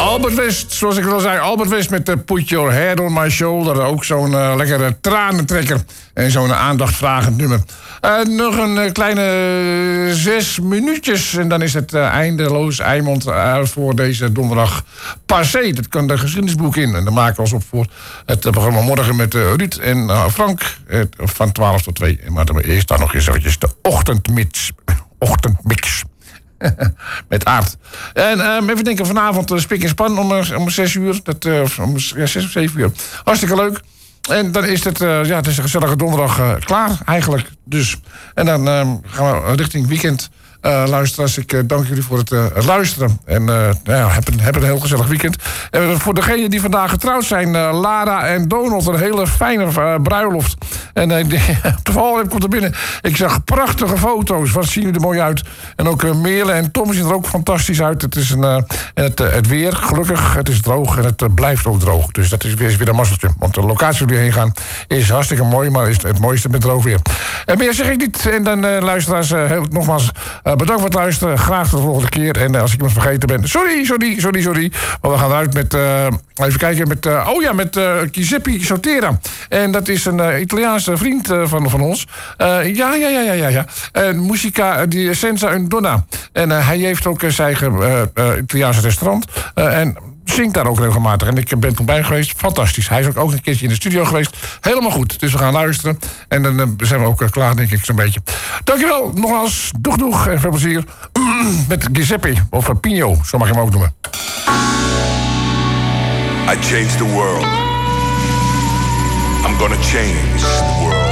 Albert West, zoals ik al zei, Albert West met Put Your Head on My Shoulder. Ook zo'n lekkere tranentrekker en zo'n aandachtvragend nummer. Nog een kleine 6 minuutjes en dan is het eindeloos Eimond voor deze donderdag passé. Dat kan de geschiedenisboek in. En dan maken we ons op voor het programma morgen met Ruud en Frank van 12 tot 2. Maar dan eerst dan nog eens eventjes de ochtendmix. Met Aard. En even denken, vanavond Spik en Span om 6 uur. Om 6 of 7 uur. Hartstikke leuk. En dan is het, het is een gezellige donderdag klaar eigenlijk. Dus. En dan gaan we richting weekend. Luisteraars, ik dank jullie voor het luisteren. En heb een heel gezellig weekend. En voor degenen die vandaag getrouwd zijn, Lara en Donald, een hele fijne bruiloft. En toevallig komt er binnen. Ik zag prachtige foto's. Wat zien jullie er mooi uit. En ook Meerle en Tom zien er ook fantastisch uit. Het is het weer, gelukkig, het is droog en het blijft ook droog. Dus dat is weer een mazzeltje. Want de locatie waar we heen gaan is hartstikke mooi, maar is het mooiste met droog weer. En meer zeg ik niet. En dan luisteraars, nogmaals, bedankt voor het luisteren. Graag tot de volgende keer. En als ik iemand vergeten ben, sorry. Maar we gaan eruit met, even kijken, met Giuseppe Sotera. En dat is een Italiaanse vriend van ons. Ja. Musica di Senza un Donna. En hij heeft ook zijn eigen Italiaanse restaurant. En zingt daar ook regelmatig. En ik ben toen bij geweest. Fantastisch. Hij is ook een keertje in de studio geweest. Helemaal goed. Dus we gaan luisteren. En dan zijn we ook klaar, denk ik, zo'n beetje. Dankjewel. Nogmaals. Doeg. En veel plezier. Met Giuseppe. Of Pino. Zo mag je hem ook noemen. I changed the world. I'm gonna change the world.